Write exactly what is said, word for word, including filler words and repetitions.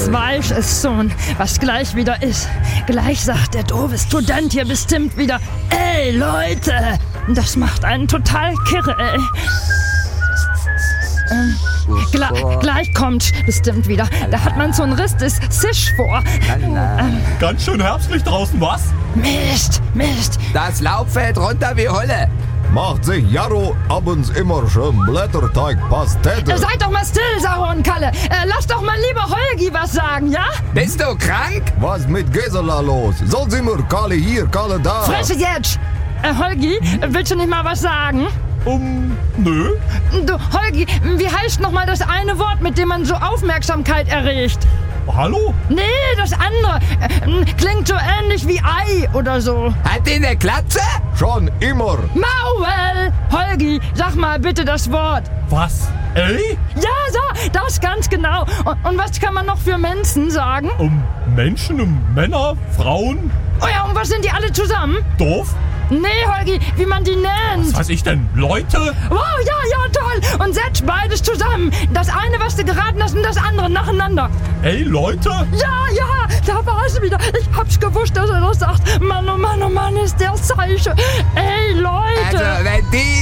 Das weiß es schon, was gleich wieder ist. Gleich sagt der doofe Student hier bestimmt wieder, ey Leute, das macht einen total kirre, ey. Ähm, gla- gleich kommt bestimmt wieder. Da hat man so einen Riss des Sisch vor. Ähm, Ganz schön herbstlich draußen, was? Mist, Mist. Das Laub fällt runter wie Holle. Macht sich Jarro abends immer schön Blätterteig Pastete. Äh, seid doch mal still, Saro und Kalle. Äh, lass doch mal lieber Holgi was sagen, ja? Bist du krank? Was mit Gisela los? Soll sie mir Kalle hier, Kalle da? Fresse jetzt! Äh, Holgi, willst du nicht mal was sagen? Um, nö. Du, Holgi, wie heißt noch mal das eine Wort, mit dem man so Aufmerksamkeit erregt? Hallo? Nee, das andere. Äh, klingt so ähnlich wie Ei oder so. Hat die eine Glatze? Schon immer. Maul! Holgi, sag mal bitte das Wort. Was? Ey? Ja, so, das ganz genau. Und, und was kann man noch für Menschen sagen? Um Menschen, um Männer, Frauen, Oh ja, und was sind die alle zusammen? doof? Nee, Holgi, wie man die nennt. Was weiß ich denn? Leute? Wow, ja, ja, toll. Und setz beides zusammen. Das eine, was du geraten hast, und das andere nacheinander. Ey, Leute? Ja, ja, da war es wieder. Ich hab's gewusst, dass er das sagt. Mann, oh Mann, oh Mann, ist der Zeichen. Ey, Leute. Also, wenn die